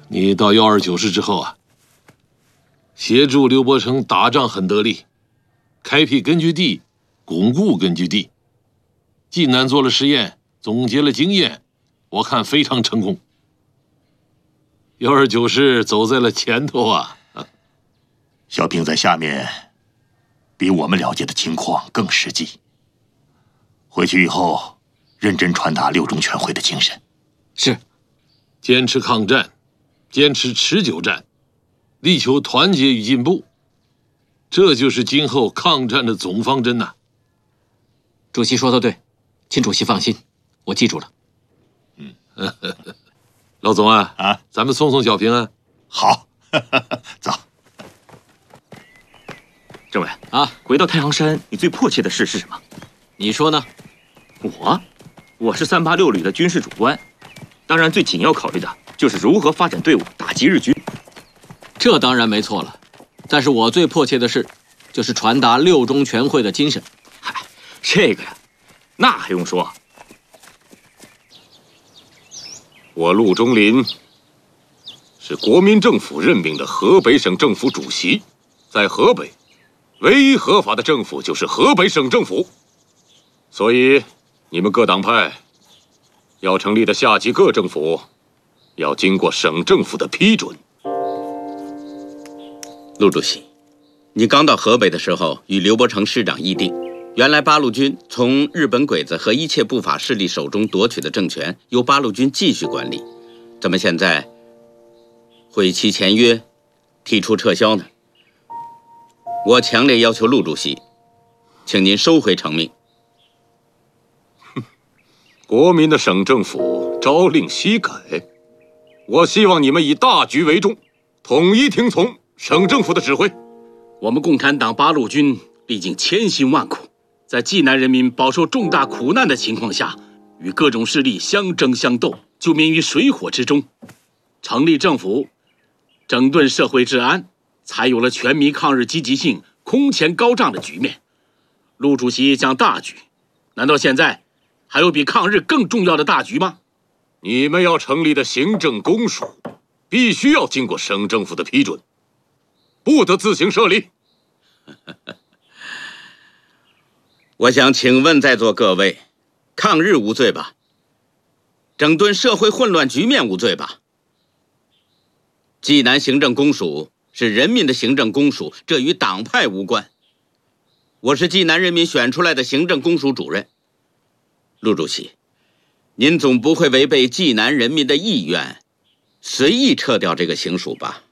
你到129师之后啊，协助刘伯承打仗很得力，开辟根据地，巩固根据地。济南做了实验，总结了经验，我看非常成功。129师走在了前头啊！ 小平在下面，比我们了解的情况更实际。回去以后，认真传达六中全会的精神。 是， 坚持抗战，坚持持久战，力求团结与进步，这就是今后抗战的总方针呐。 主席说的对，请主席放心，我记住了。 老总啊，咱们送送小平啊。 好，走。 政委啊，回到太行山，你最迫切的事是什么？ 你说呢？ 我是386旅的军事主官，当然最紧要考虑的就是如何发展队伍，打击日军。 这当然没错了，但是我最迫切的事，就是传达六中全会的精神。 嗨，这个呀，那还用说？ 我陆中林是国民政府任命的河北省政府主席，在河北，唯一合法的政府就是河北省政府。所以，你们各党派要成立的下级各政府，要经过省政府的批准。 陆主席，你刚到河北的时候，与刘伯承师长议定，原来八路军从日本鬼子和一切不法势力手中夺取的政权，由八路军继续管理。怎么现在会期前约，提出撤销呢？我强烈要求陆主席，请您收回成命。 国民的省政府朝令夕改，我希望你们以大局为重，统一听从省政府的指挥。 我们共产党八路军历尽千辛万苦，在济南人民饱受重大苦难的情况下，与各种势力相争相斗，救民于水火之中，成立政府，整顿社会治安，才有了全民抗日积极性空前高涨的局面。陆主席讲大局，难道现在还有比抗日更重要的大局吗？ 你们要成立的行政公署，必须要经过省政府的批准，不得自行设立。 我想请问在座各位，抗日无罪吧？整顿社会混乱局面无罪吧？济南行政公署是人民的行政公署，这与党派无关。我是济南人民选出来的行政公署主任。陆主席，您总不会违背济南人民的意愿，随意撤掉这个行署吧？